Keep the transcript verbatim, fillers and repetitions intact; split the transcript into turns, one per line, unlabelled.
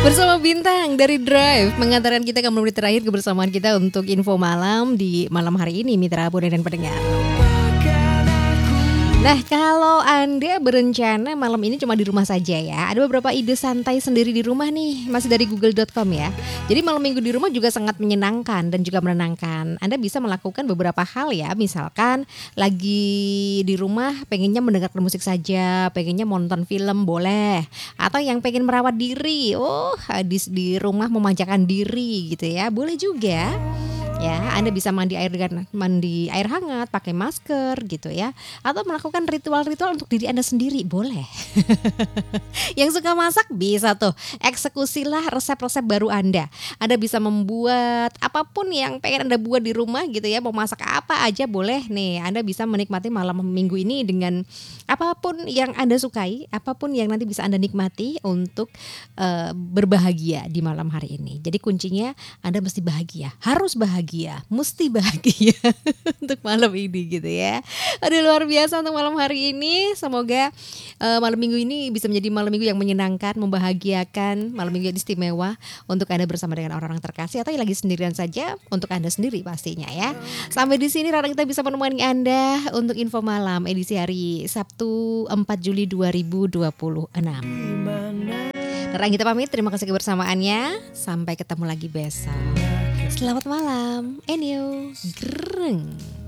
Bersama Bintang dari Drive mengantarkan kita ke menit terakhir kebersamaan kita untuk info malam di malam hari ini, mitra abone dan pendengar. Nah, kalau Anda berencana malam ini cuma di rumah saja ya, ada beberapa ide santai sendiri di rumah nih, masih dari google dot com ya. Jadi malam minggu di rumah juga sangat menyenangkan dan juga menenangkan. Anda bisa melakukan beberapa hal ya, misalkan lagi di rumah pengennya mendengarkan musik saja, pengennya nonton film boleh. Atau yang pengen merawat diri, oh di, di rumah memanjakan diri gitu ya, boleh juga. Ya, Anda bisa mandi air dengan mandi air hangat, pakai masker gitu ya. Atau melakukan ritual-ritual untuk diri Anda sendiri, boleh. Yang suka masak bisa tuh, eksekusilah resep-resep baru Anda. Anda bisa membuat apapun yang pengen Anda buat di rumah gitu ya. Mau masak apa aja boleh nih. Anda bisa menikmati malam minggu ini dengan apapun yang Anda sukai, apapun yang nanti bisa Anda nikmati untuk uh, berbahagia di malam hari ini. Jadi kuncinya Anda mesti bahagia, harus bahagia. Mesti bahagia untuk malam ini gitu ya. Aduh, luar biasa untuk malam hari ini. Semoga uh, malam minggu ini bisa menjadi malam minggu yang menyenangkan, membahagiakan, malam minggu yang istimewa untuk Anda bersama dengan orang-orang terkasih atau yang lagi sendirian saja, untuk Anda sendiri pastinya ya. Sampai di sini Rara kita bisa menemani Anda untuk info malam edisi hari Sabtu empat Juli dua ribu dua puluh enam. Rara kita pamit, terima kasih kebersamaannya. Sampai ketemu lagi besok. Selamat malam, Enyo, gereng.